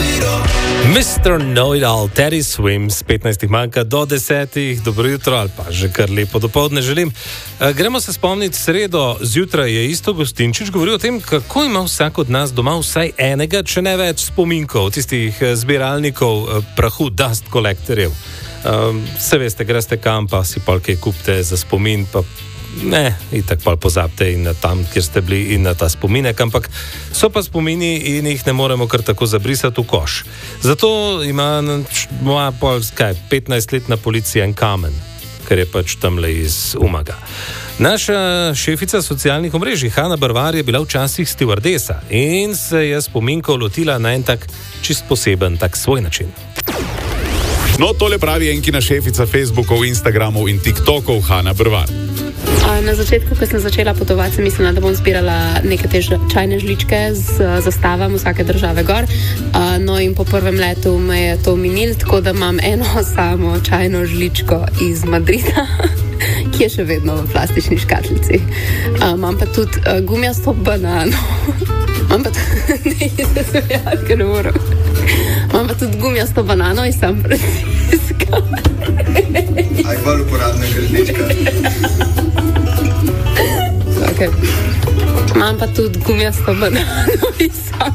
Mr. Know-it-all, Teddy Swims, 15 manjka do 10, dobro jutro ali pa že kar lepo dopoldne želim. Gremo se spomniti, sredo zjutraj je Isto Gostinčič govoril o tem, kako ima vsak od nas doma vsaj enega, če ne več spominkov, tistih zbiralnikov prahu, dust collectorjev. Se veste, greste kam, pa si polkaj kupite za spomin, pa ne, itak pa pozabite in na tam, kjer ste bili in na ta spominek, ampak so pa spomini in jih ne moremo kar tako zabrisati v koš. Zato ima moja 15-letna policija en kamen, ker je pač tamle iz Umaga. Naša šefica socialnih omrežij, Hana Brvar, je bila včasih stewardesa in se je spominkov lotila na en tak čist poseben, tak svoj način. No, tole pravi enkina šefica Facebookov, Instagramov in TikTokov Hana Brvar. Na začetku, ko sem začela potovati, sem mislila, da bom zbirala neke te čajne žličke z zastavami vsake države gor. No in po prvem letu me je to minil, tako da imam eno samo čajno žličko iz Madrida, ki je še vedno v plastični škatlici. Imam pa tudi gumijasto banano. Imam pa tudi gumijasto banano iz San Francisca. Aj bolj uporabna žlička. Okay. Imam pa tudi gumijasto banano iz San